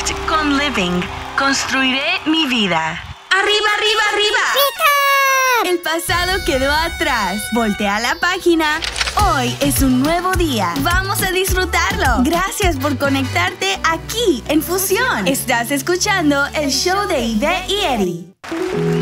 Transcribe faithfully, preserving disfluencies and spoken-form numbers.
podcast con Living. Construiré mi vida. ¡Arriba, arriba, arriba! ¡Rica! El pasado quedó atrás. Voltea la página. Hoy es un nuevo día. Vamos a disfrutarlo. Gracias por conectarte aquí en Fusión. Estás escuchando el show de Ivette y Eddie.